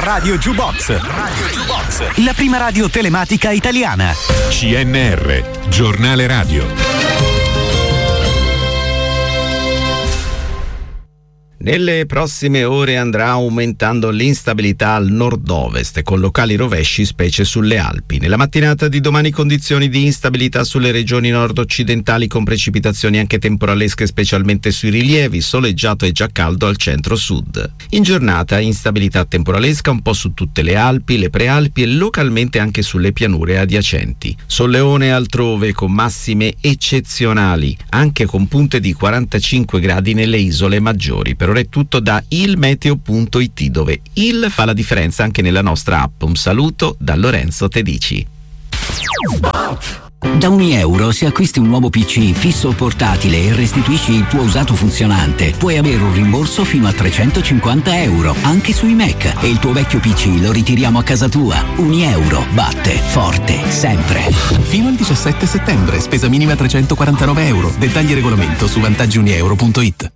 Radio Jukebox. La prima radio telematica italiana. CNR, giornale radio. Nelle prossime ore andrà aumentando l'instabilità al nord-ovest, con locali rovesci specie sulle Alpi. Nella mattinata di domani condizioni di instabilità sulle regioni nord-occidentali, con precipitazioni anche temporalesche specialmente sui rilievi, soleggiato e già caldo al centro-sud. In giornata instabilità temporalesca un po' su tutte le Alpi, le prealpi e localmente anche sulle pianure adiacenti. Solleone altrove con massime eccezionali, anche con punte di 45 gradi nelle isole maggiori. Per ora è tutto da ilmeteo.it, dove il fa la differenza anche nella nostra app. Un saluto da Lorenzo Tedici. Da €1 se acquisti un nuovo PC fisso o portatile e restituisci il tuo usato funzionante, puoi avere un rimborso fino a €350 anche sui Mac, e il tuo vecchio PC lo ritiriamo a casa tua. €1 batte forte sempre. Fino al 17 settembre, spesa minima €349. Dettagli e regolamento su vantaggiunieuro.it.